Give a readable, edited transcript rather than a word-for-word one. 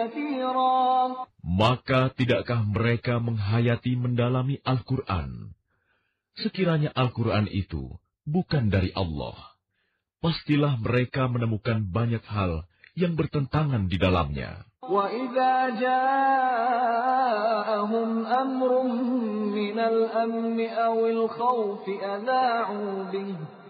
Maka tidakkah mereka menghayati mendalami Al-Quran? Sekiranya Al-Quran itu bukan dari Allah, pastilah mereka menemukan banyak hal yang bertentangan di dalamnya. وَإِذَا جَاءَهُمْ أَمْرٌ مِّنَ الْأَمْنِ أَوِ الْخَوْفِ أَذَاعُوا بِهِ